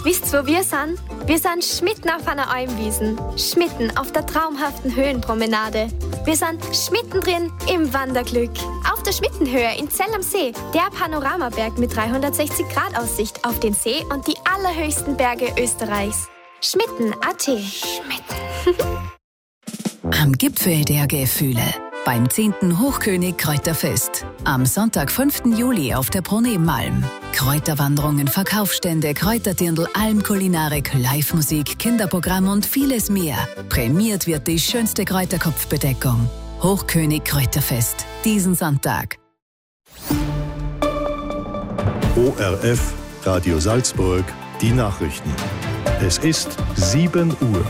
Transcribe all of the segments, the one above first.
Wisst ihr, wo wir sind? Wir sind schmitten auf einer Almwiesen, schmitten auf der traumhaften Höhenpromenade. Wir sind schmittendrin im Wanderglück. Auf der Schmittenhöhe in Zell am See, der Panoramaberg mit 360-Grad-Aussicht auf den See und die allerhöchsten Berge Österreichs. Schmitten.at. Schmitten. Am Gipfel der Gefühle. Beim 10. Hochkönig Kräuterfest. Am Sonntag, 5. Juli auf der Pronemalm. Kräuterwanderungen, Verkaufsstände, Kräuterdirndl, Almkulinarik, Live-Musik, Kinderprogramm und vieles mehr. Prämiert wird die schönste Kräuterkopfbedeckung. Hochkönig Kräuterfest. Diesen Sonntag. ORF, Radio Salzburg, die Nachrichten. Es ist 7 Uhr.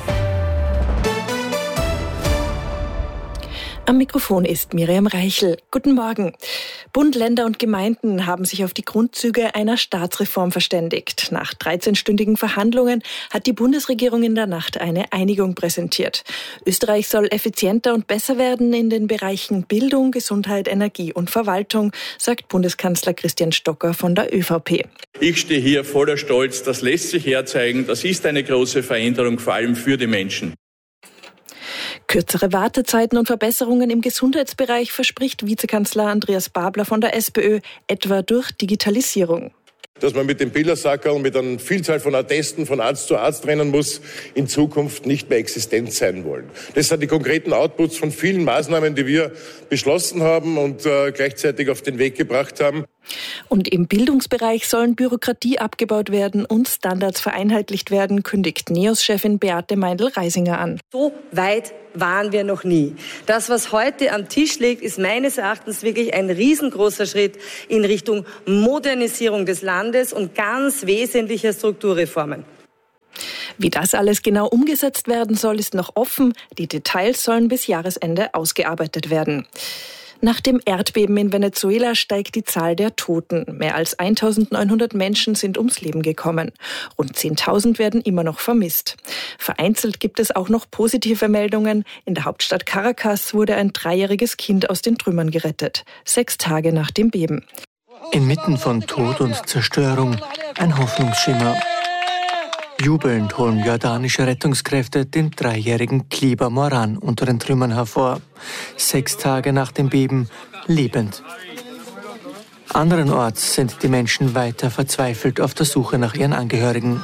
Am Mikrofon ist Miriam Reichel. Guten Morgen. Bund, Länder und Gemeinden haben sich auf die Grundzüge einer Staatsreform verständigt. Nach 13-stündigen Verhandlungen hat die Bundesregierung in der Nacht eine Einigung präsentiert. Österreich soll effizienter und besser werden in den Bereichen Bildung, Gesundheit, Energie und Verwaltung, sagt Bundeskanzler Christian Stocker von der ÖVP. Ich stehe hier voller Stolz. Das lässt sich herzeigen. Das ist eine große Veränderung, vor allem für die Menschen. Kürzere Wartezeiten und Verbesserungen im Gesundheitsbereich verspricht Vizekanzler Andreas Babler von der SPÖ, etwa durch Digitalisierung. Dass man mit dem Bildersackerl, mit einer Vielzahl von Attesten von Arzt zu Arzt rennen muss, in Zukunft nicht mehr existent sein wollen. Das sind die konkreten Outputs von vielen Maßnahmen, die wir beschlossen haben und gleichzeitig auf den Weg gebracht haben. Und im Bildungsbereich sollen Bürokratie abgebaut werden und Standards vereinheitlicht werden, kündigt NEOS-Chefin Beate Meindl-Reisinger an. So weit waren wir noch nie. Das, was heute am Tisch liegt, ist meines Erachtens wirklich ein riesengroßer Schritt in Richtung Modernisierung des Landes und ganz wesentlicher Strukturreformen. Wie das alles genau umgesetzt werden soll, ist noch offen. Die Details sollen bis Jahresende ausgearbeitet werden. Nach dem Erdbeben in Venezuela steigt die Zahl der Toten. Mehr als 1.900 Menschen sind ums Leben gekommen. Rund 10.000 werden immer noch vermisst. Vereinzelt gibt es auch noch positive Meldungen. In der Hauptstadt Caracas wurde ein 3-jähriges Kind aus den Trümmern gerettet. 6 Tage nach dem Beben. Inmitten von Tod und Zerstörung ein Hoffnungsschimmer. Jubelnd holen jordanische Rettungskräfte den 3-jährigen Kliber Moran unter den Trümmern hervor. 6 Tage nach dem Beben lebend. Anderenorts sind die Menschen weiter verzweifelt auf der Suche nach ihren Angehörigen.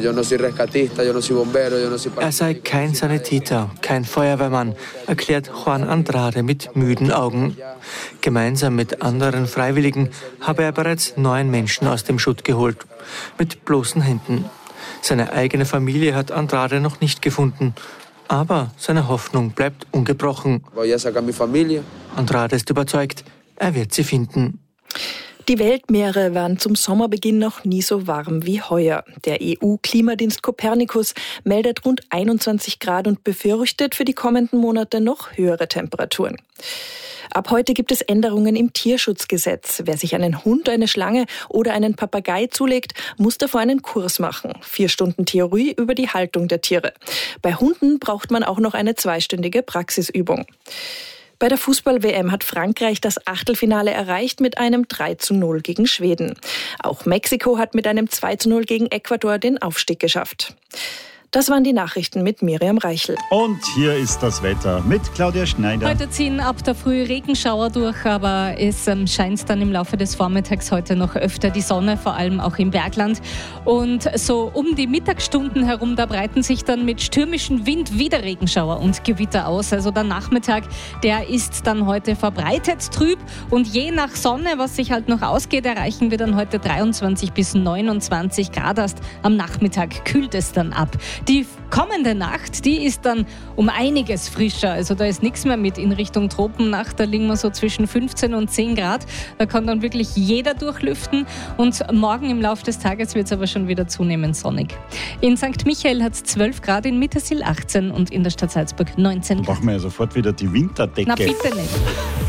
Er sei kein Sanitäter, kein Feuerwehrmann, erklärt Juan Andrade mit müden Augen. Gemeinsam mit anderen Freiwilligen habe er bereits 9 Menschen aus dem Schutt geholt, mit bloßen Händen. Seine eigene Familie hat Andrade noch nicht gefunden, aber seine Hoffnung bleibt ungebrochen. Andrade ist überzeugt, er wird sie finden. Die Weltmeere waren zum Sommerbeginn noch nie so warm wie heuer. Der EU-Klimadienst Copernicus meldet rund 21 Grad und befürchtet für die kommenden Monate noch höhere Temperaturen. Ab heute gibt es Änderungen im Tierschutzgesetz. Wer sich einen Hund, eine Schlange oder einen Papagei zulegt, muss davor einen Kurs machen. 4 Stunden Theorie über die Haltung der Tiere. Bei Hunden braucht man auch noch eine 2-stündige Praxisübung. Bei der Fußball-WM hat Frankreich das Achtelfinale erreicht mit einem 3:0 gegen Schweden. Auch Mexiko hat mit einem 2:0 gegen Ecuador den Aufstieg geschafft. Das waren die Nachrichten mit Miriam Reichel. Und hier ist das Wetter mit Claudia Schneider. Heute ziehen ab der Früh Regenschauer durch, aber es scheint dann im Laufe des Vormittags heute noch öfter die Sonne, vor allem auch im Bergland. Und so um die Mittagsstunden herum, da breiten sich dann mit stürmischem Wind wieder Regenschauer und Gewitter aus. Also der Nachmittag, der ist dann heute verbreitet trüb und je nach Sonne, was sich halt noch ausgeht, erreichen wir dann heute 23 bis 29 Grad. Erst am Nachmittag kühlt es dann ab. Die kommende Nacht, die ist dann um einiges frischer. Also da ist nichts mehr mit in Richtung Tropennacht. Da liegen wir so zwischen 15 und 10 Grad. Da kann dann wirklich jeder durchlüften. Und morgen im Laufe des Tages wird es aber schon wieder zunehmend sonnig. In St. Michael hat es 12 Grad, in Mittersill 18 und in der Stadt Salzburg 19 Grad. Brauchen wir ja sofort wieder die Winterdecke. Na bitte nicht.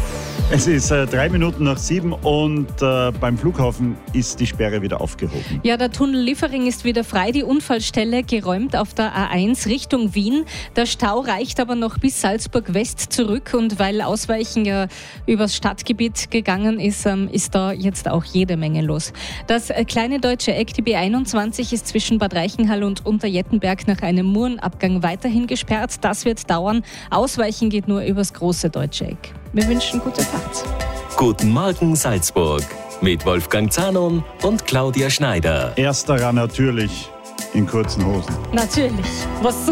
Es ist 3 Minuten nach 7 und beim Flughafen ist die Sperre wieder aufgehoben. Ja, der Tunnel Liefering ist wieder frei, die Unfallstelle geräumt auf der A1 Richtung Wien. Der Stau reicht aber noch bis Salzburg West zurück und weil Ausweichen ja übers Stadtgebiet gegangen ist, ist da jetzt auch jede Menge los. Das kleine deutsche Eck, die B21, ist zwischen Bad Reichenhall und Unterjettenberg nach einem Murenabgang weiterhin gesperrt. Das wird dauern. Ausweichen geht nur übers große deutsche Eck. Wir wünschen gute Fahrt. Guten Morgen Salzburg mit Wolfgang Zanon und Claudia Schneider. Ersterer natürlich in kurzen Hosen. Natürlich. Was